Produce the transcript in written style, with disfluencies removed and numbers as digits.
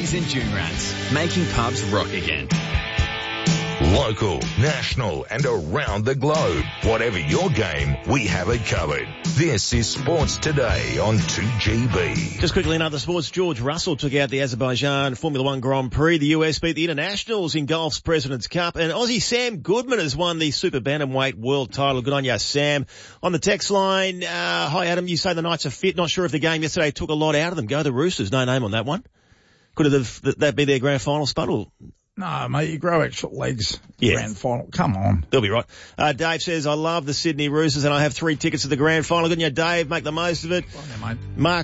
Rooskies and Joonrats, making pubs rock again. Local, national and around the globe. Whatever your game, we have it covered. This is Sports Today on 2GB. Just quickly in other sports, George Russell took out the Azerbaijan Formula One Grand Prix. The US beat the Internationals in golf's President's Cup. And Aussie Sam Goodman has won the Super Bantamweight World title. Good on you, Sam. On the text line, hi Adam, you say the Knights are fit. Not sure if the game yesterday took a lot out of them. Go the Roosters. No name on that one. Could that be their grand final spot or... No, mate, you grow extra legs. Yeah. Grand final. Come on. They'll be right. Dave says, I love the Sydney Roosters and I have 3 tickets to the grand final. Good on you, Dave. Make the most of it. Well, yeah, mate. Mark